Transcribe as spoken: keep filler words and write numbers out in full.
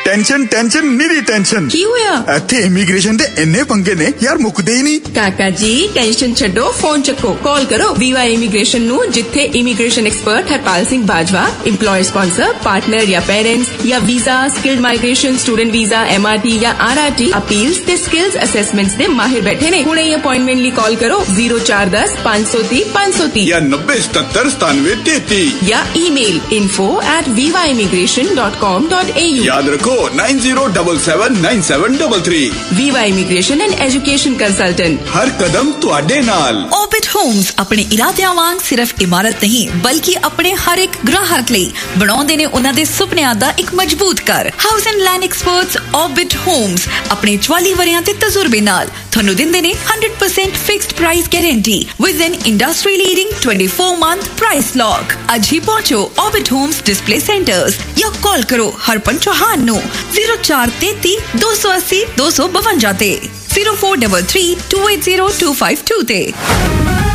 Tension tension निरी tension की होया इत्थे इमीग्रेशन दे इन्ने पंगे ने यार मुकदे ही नहीं। काका जी टेंशन छड्डो, फोन चक्को, कॉल करो वीवा इमीग्रेशन नु, जिथे immigration expert Harpal Singh Bajwa, employer sponsor, partner या पेरेंट्स या visa, skilled migration, student visa, MRT या आरआरटी अपील्स ते स्किल्स असेसमेंट्स दे माहिर बैठे ने। हुणे अपॉइंटमेंट ली कॉल करो जीरो चार दस पांच सौ तीस पांच सौ तीस या नब्बे सतर सतानवे तेती या email info at viva immigration dot com dot a u। याद रखो nine zero double seven nine seven double three. Viva Immigration and Education Consultant, हर कदम तुहाडे नाल। ऑर्बिट होम्स अपने इरादियां वांग सिर्फ इमारत नहीं बल्कि अपने हर एक ग्राहक ਲਈ ਬਣਾਉਂਦੇ ਨੇ ਉਹਨਾਂ ਦੇ ਸੁਪਨਿਆਂ ਦਾ ਇੱਕ ਮਜ਼ਬੂਤ ਘਰ। House and land experts orbit homes ਆਪਣੇ ਚੁਆਲੀ ਵਰਿਆਂ ਦੇ ਤਜਰਬੇ ਨਾਲ ਤੁਹਾਨੂੰ ਦਿੰਦੇ ਨੇ one hundred percent fixed price guarantee with N industry leading twenty-four month price lock. ਅੱਜ ਹੀ ਪਹੁੰਚੋ ऑर्बिट होम्स डिस्प्ले सेंटर्स या कॉल करो हरपन चौहान नो जीरो चार तेती दो सौ अस्सी दो सौ बवंजा ते zero four double three to eight zero to five to ते।